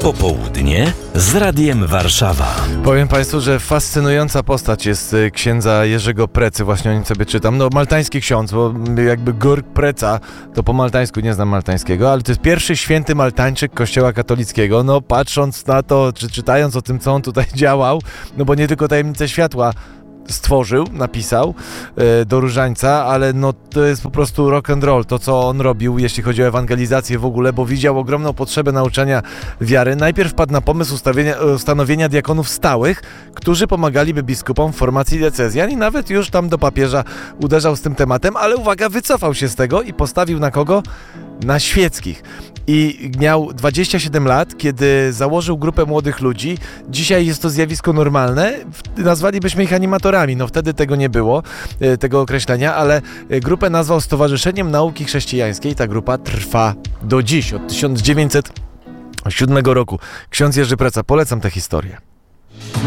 Popołudnie z Radiem Warszawa. Powiem Państwu, że fascynująca postać jest księdza Jerzego Precy, właśnie o nim sobie czytam. No, maltański ksiądz, bo jakby Georg Preca, to po maltańsku nie znam maltańskiego, ale to jest pierwszy święty maltańczyk kościoła katolickiego. No, patrząc na to, czy czytając o tym, co on tutaj działał, no bo nie tylko tajemnicę światła stworzył, napisał do różańca, ale no to jest po prostu rock and roll, to co on robił, jeśli chodzi o ewangelizację w ogóle, bo widział ogromną potrzebę nauczania wiary. Najpierw wpadł na pomysł ustanowienia diakonów stałych, którzy pomagaliby biskupom w formacji diecezjan i nawet już tam do papieża uderzał z tym tematem, ale uwaga, wycofał się z tego i postawił na kogo? Na świeckich. I miał 27 lat, kiedy założył grupę młodych ludzi. Dzisiaj jest to zjawisko normalne. Nazwalibyśmy ich animatorami. No wtedy tego nie było, tego określenia, ale grupę nazwał Stowarzyszeniem Nauki Chrześcijańskiej. Ta grupa trwa do dziś, od 1907 roku. Ksiądz Jerzy Preca. Polecam tę historię.